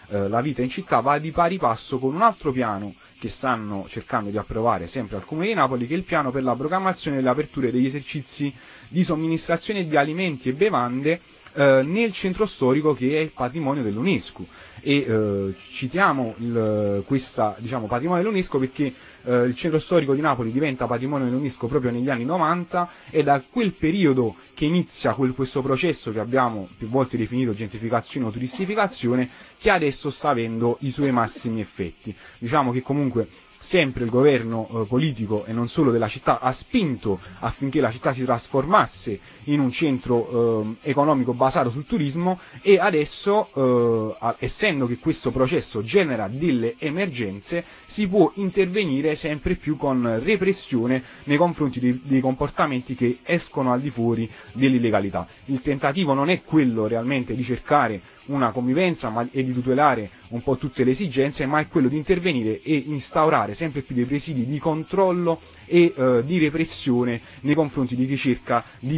la vita in città, va di pari passo con un altro piano che stanno cercando di approvare sempre al Comune di Napoli, che è il piano per la programmazione delle aperture degli esercizi di somministrazione di alimenti e bevande nel centro storico, che è il patrimonio dell'UNESCO. E citiamo questa patrimonio dell'UNESCO perché il centro storico di Napoli diventa patrimonio dell'UNESCO proprio negli anni 90, e da quel periodo che inizia questo processo che abbiamo più volte definito gentrificazione o turistificazione, che adesso sta avendo i suoi massimi effetti. Diciamo che comunque sempre il governo politico e non solo della città ha spinto affinché la città si trasformasse in un centro economico basato sul turismo, e adesso essendo che questo processo genera delle emergenze, si può intervenire sempre più con repressione nei confronti dei comportamenti che escono al di fuori dell'illegalità. Il tentativo non è quello realmente di cercare una convivenza e di tutelare un po' tutte le esigenze, ma è quello di intervenire e instaurare sempre più dei presidi di controllo e di repressione nei confronti di chi cerca di